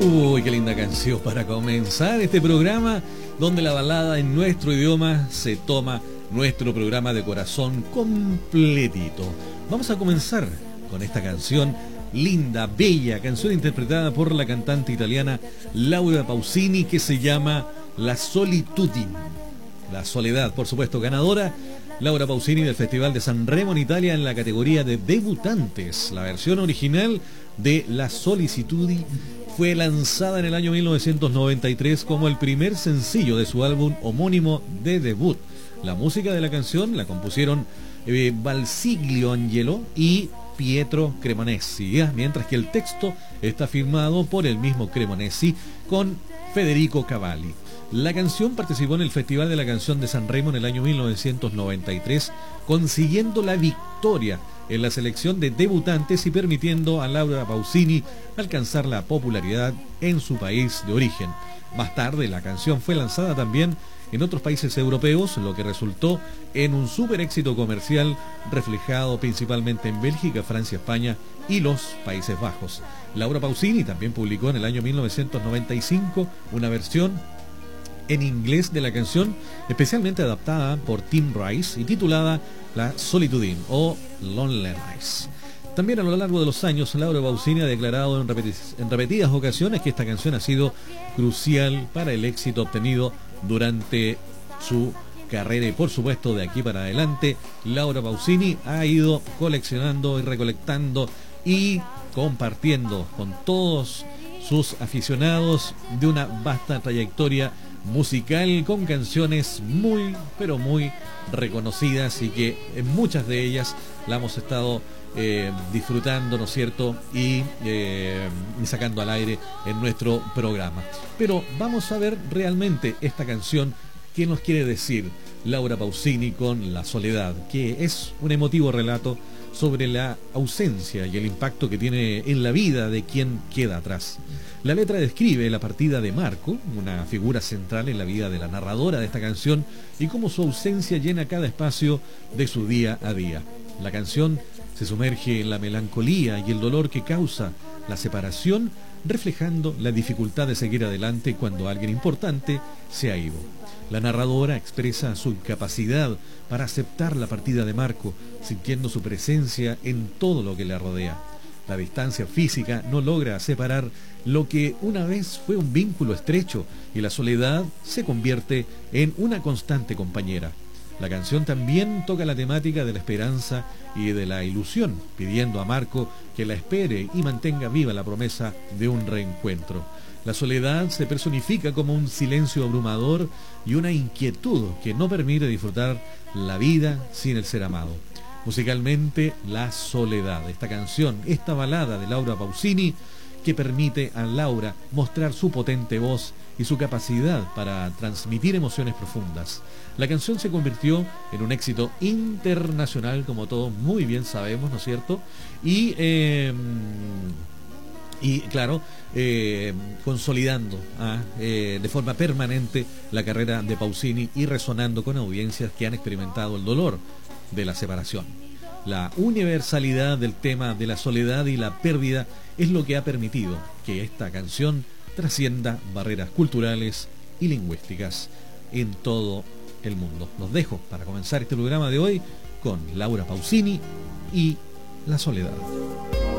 Uy, qué linda canción para comenzar este programa donde la balada en nuestro idioma se toma nuestro programa de corazón completito. Vamos a comenzar con esta canción linda, bella, canción interpretada por la cantante italiana Laura Pausini que se llama La Solitudine. La soledad, por supuesto, ganadora Laura Pausini del Festival de Sanremo en Italia en la categoría de debutantes. La versión original de La Solitudine fue lanzada en el año 1993 como el primer sencillo de su álbum homónimo de debut. La música de la canción la compusieron Valsiglio Angelo y Pietro Cremonesi, mientras que el texto está firmado por el mismo Cremonesi con Federico Cavalli. La canción participó en el Festival de la Canción de Sanremo en el año 1993, consiguiendo la victoria en la selección de debutantes y permitiendo a Laura Pausini alcanzar la popularidad en su país de origen. Más tarde, la canción fue lanzada también en otros países europeos, lo que resultó en un súper éxito comercial reflejado principalmente en Bélgica, Francia, España y los Países Bajos. Laura Pausini también publicó en el año 1995 una versión en inglés de la canción, especialmente adaptada por Tim Rice y titulada La Solitudine o Loneliness. También a lo largo de los años, Laura Pausini ha declarado en repetidas ocasiones que esta canción ha sido crucial para el éxito obtenido durante su carrera y por supuesto de aquí para adelante Laura Pausini ha ido coleccionando y recolectando y compartiendo con todos sus aficionados de una vasta trayectoria musical con canciones muy pero muy reconocidas y que en muchas de ellas la hemos estado disfrutando, ¿no es cierto? Y sacando al aire en nuestro programa. Pero vamos a ver realmente esta canción, ¿qué nos quiere decir Laura Pausini con La Soledad? Que es un emotivo relato sobre la ausencia y el impacto que tiene en la vida de quien queda atrás. La letra describe la partida de Marco, una figura central en la vida de la narradora de esta canción, y cómo su ausencia llena cada espacio de su día a día. La canción se sumerge en la melancolía y el dolor que causa la separación, reflejando la dificultad de seguir adelante cuando alguien importante se ha ido. La narradora expresa su incapacidad para aceptar la partida de Marco, sintiendo su presencia en todo lo que le rodea. La distancia física no logra separar lo que una vez fue un vínculo estrecho y la soledad se convierte en una constante compañera. La canción también toca la temática de la esperanza y de la ilusión, pidiendo a Marco que la espere y mantenga viva la promesa de un reencuentro. La soledad se personifica como un silencio abrumador y una inquietud que no permite disfrutar la vida sin el ser amado. Musicalmente, La Soledad, esta canción, esta balada de Laura Pausini que permite a Laura mostrar su potente voz y su capacidad para transmitir emociones profundas. La canción se convirtió en un éxito internacional, como todos muy bien sabemos, ¿no es cierto? Y claro, consolidando de forma permanente la carrera de Pausini y resonando con audiencias que han experimentado el dolor de la separación. La universalidad del tema de la soledad y la pérdida es lo que ha permitido que esta canción trascienda barreras culturales y lingüísticas en todo el mundo. Los dejo para comenzar este programa de hoy con Laura Pausini y La Soledad.